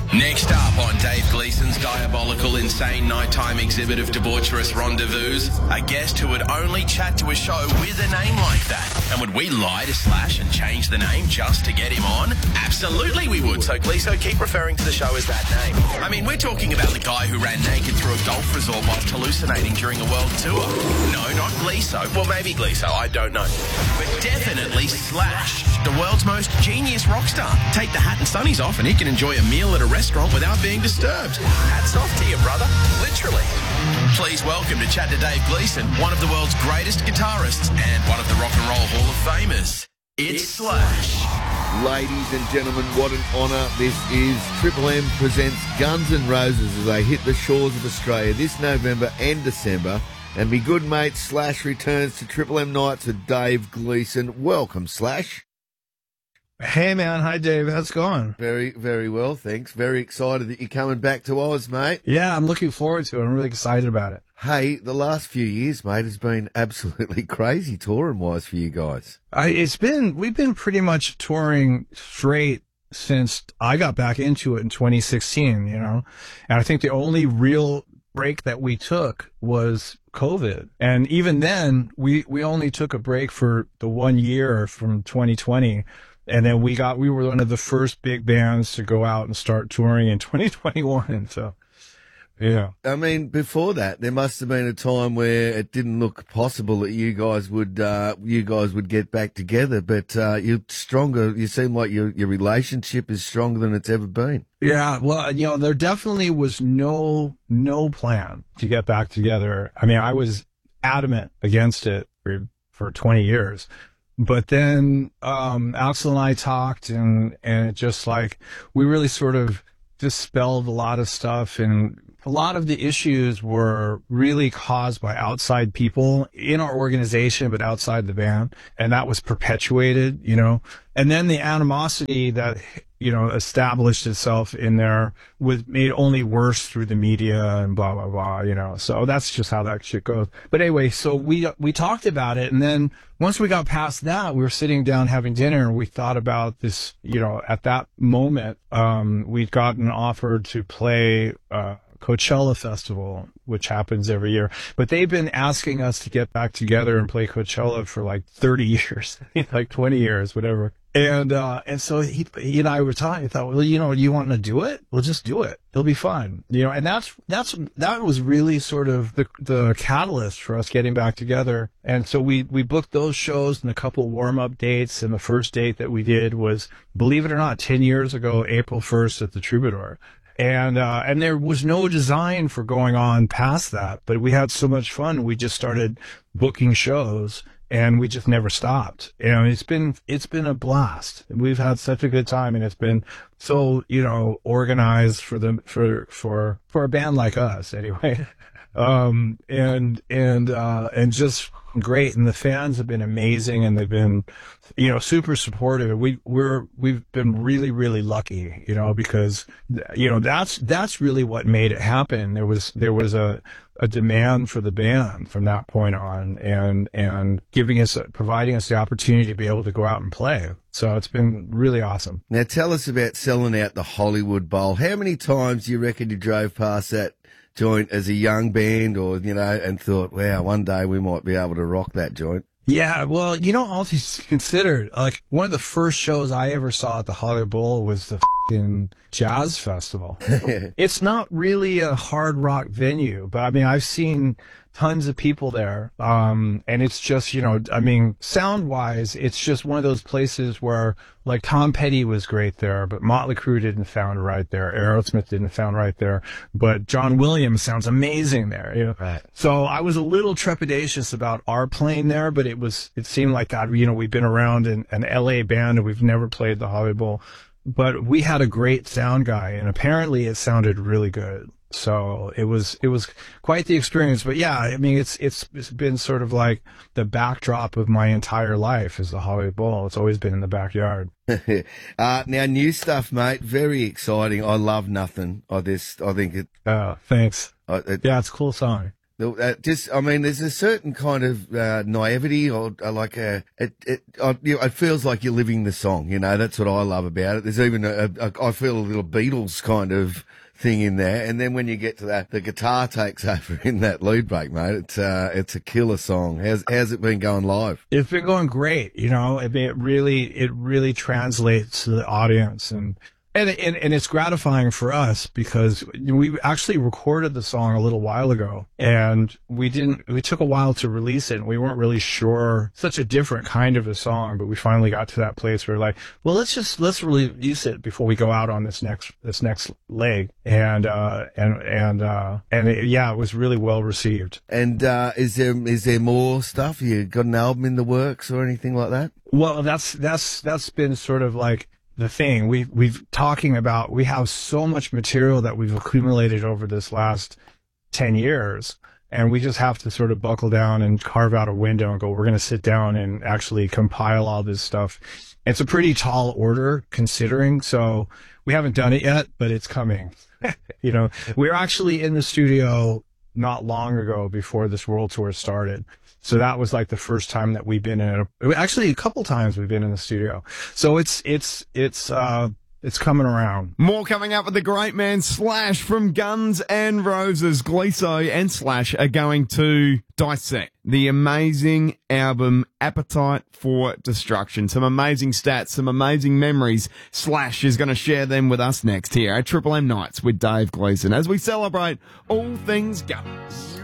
Next up on Dave Gleason's diabolical, insane nighttime exhibit of debaucherous rendezvous, a guest who would only chat to a show with a name like that. And would we lie to Slash and change the name just to get him on? Absolutely we would. So Gleaso, keep referring to the show as that name. I mean, we're talking about the guy who ran naked through a golf resort whilst hallucinating during a world tour. No, not Gleaso. Well, maybe Gleaso, I don't know. But definitely Slash, the world's most genius rock star. Take the hat and sunnies off and he can enjoy a meal at a restaurant without being disturbed. Hats off to you, brother. Literally. Please welcome to Chat to Dave Gleason, one of the world's greatest guitarists and one of the Rock and Roll Hall of Famers. It's Slash. Ladies and gentlemen, what an honour this is. Triple M presents Guns N' Roses as they hit the shores of Australia this November and December. And me good mate Slash returns to Triple M Nights with Dave Gleason. Welcome, Slash. Hey, man. Hi, Dave. How's it going? Very, very well, thanks. Very excited that you're coming back to Oz, mate. Yeah, I'm looking forward to it. I'm really excited about it. Hey, the last few years, mate, has been absolutely crazy touring-wise for you guys. We've been pretty much touring straight since I got back into it in 2016, you know? And I think the only real break that we took was COVID. And even then, we only took a break for the 1 year from 2020. And then we were one of the first big bands to go out and start touring in 2021. So, yeah. I mean, before that, there must have been a time where it didn't look possible that you guys would get back together. But you're stronger. You seem like your relationship is stronger than it's ever been. Yeah. Well, you know, there definitely was no plan to get back together. I mean, I was adamant against it for 20 years. But then Axl and I talked, and it just like we really sort of dispelled a lot of stuff, and a lot of the issues were really caused by outside people in our organization, but outside the band, and that was perpetuated, you know. And then the animosity that, you know, established itself in there was made only worse through the media and blah, blah, blah, you know. So that's just how that shit goes. But anyway, so we talked about it. And then once we got past that, we were sitting down having dinner and we thought about this, you know, at that moment, we'd gotten offered to play, Coachella Festival, which happens every year, but they've been asking us to get back together and play Coachella for like 30 years, like 20 years, whatever. And so he and I were talking. I thought, well, you know, you want to do it? We'll just do it. It'll be fun, you know. And that was really sort of the catalyst for us getting back together. And so we booked those shows and a couple warm up dates. And the first date that we did was, believe it or not, 10 years ago, April 1st at the Troubadour. And there was no design for going on past that, but we had so much fun. We just started booking shows and we just never stopped. And it's been a blast. We've had such a good time, and it's been so, you know, organized for a band like us anyway. And just great. And the fans have been amazing, and they've been, you know, super supportive. We've been really, really lucky, you know, because, you know, that's really what made it happen. There was a demand for the band from that point on, and providing us the opportunity to be able to go out and play. So it's been really awesome. Now tell us about selling out the Hollywood Bowl. How many times do you reckon you drove past that joint as a young band, or, you know, and thought, wow, one day we might be able to rock that joint? Yeah, well, you know, all things considered, like, one of the first shows I ever saw at the Hollywood Bowl was the f***ing jazz festival. It's not really a hard rock venue, but I mean, I've seen tons of people there. And it's just, you know, I mean, sound wise, it's just one of those places where, like, Tom Petty was great there, but Motley Crue didn't sound right there. Aerosmith didn't sound right there, but John Williams sounds amazing there, you know? Right. So I was a little trepidatious about our playing there, but it seemed like, God, you know, we've been around an LA band and we've never played the Hollywood Bowl, but we had a great sound guy, and apparently it sounded really good. So it was quite the experience. But yeah, I mean, it's been sort of like the backdrop of my entire life is the Hollywood Bowl. It's always been in the backyard. Now, new stuff, mate. Very exciting. I love Nothing. I think it. Thanks. Yeah, it's a cool song. There's a certain kind of naivety, or like it feels like you're living the song. You know, that's what I love about it. There's even I feel a little Beatles kind of thing in there, and then when you get to that, the guitar takes over in that lead break, mate. It's a killer song. How's it been going live? It's been going great. You know, it really translates to the audience, and it's gratifying for us because we actually recorded the song a little while ago, and we took a while to release it, and we weren't really sure. Such a different kind of a song, but we finally got to that place where we're like, well, let's release it before we go out on this next leg. And it was really well received. And is there more stuff? You got an album in the works or anything like that? Well, that's been sort of like the thing we have so much material that we've accumulated over this last 10 years, and we just have to sort of buckle down and carve out a window and go, we're going to sit down and actually compile all this stuff. It's a pretty tall order considering, so we haven't done it yet, but it's coming. You know, we're actually in the studio not long ago before this world tour started. So that was like the first time that we've been actually a couple times we've been in the studio. So it's coming around. More coming up with the great man Slash from Guns N' Roses. Gleeso and Slash are going to dissect the amazing album Appetite for Destruction. Some amazing stats, some amazing memories. Slash is going to share them with us next here at Triple M Nights with Dave Gleeson as we celebrate all things Guns.